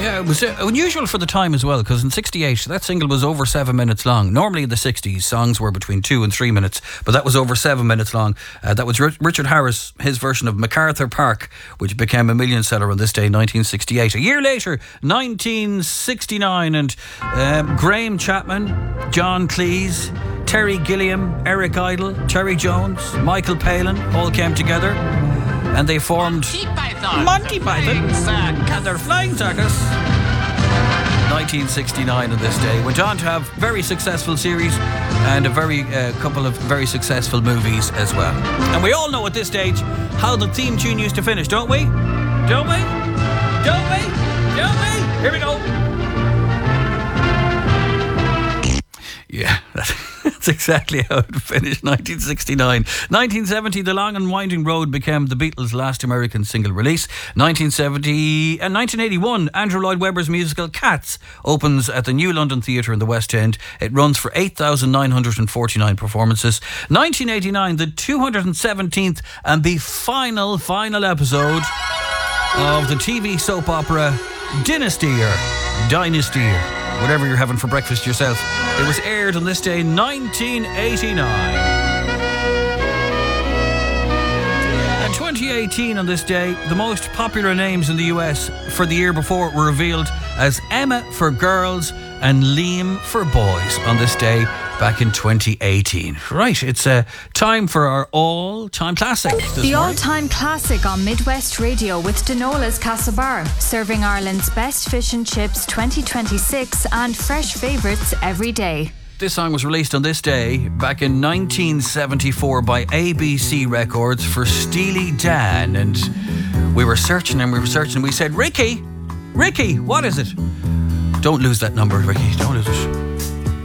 Yeah, it was unusual for the time as well, because in 68, that single was over 7 minutes long. Normally in the 60s, songs were between 2 and 3 minutes, but that was over 7 minutes long. That was Richard Harris, his version of MacArthur Park, which became a million seller on this day, 1968. A year later, 1969, and Graham Chapman, John Cleese, Terry Gilliam, Eric Idle, Terry Jones, Michael Palin all came together and they formed Monty Python and their Flying Circus. 1969 on this day. Went on to have very successful series and a couple of very successful movies as well. And we all know at this stage how the theme tune used to finish, don't we? Don't we? Don't we? Don't we? Here we go. Yeah, that's exactly how it finished. 1969. 1970, The Long and Winding Road became the Beatles' last American single release. 1981, Andrew Lloyd Webber's musical Cats opens at the New London Theatre in the West End. It runs for 8,949 performances. 1989, the 217th and the final episode of the TV soap opera Dynasty or Dynasty, whatever you're having for breakfast yourself. It was aired on this day, 1989. And 2018 on this day, the most popular names in the US for the year before were revealed as Emma for girls and Liam for boys on this day back in 2018. Right, it's time for our all-time classic. The all-time classic on Midwest Radio with Denola's Castlebar, serving Ireland's best fish and chips 2026 and fresh favourites every day. This song was released on this day back in 1974 by ABC Records for Steely Dan, and we were searching. We said, Ricky, what is it? Don't lose that number, Ricky. Don't lose it.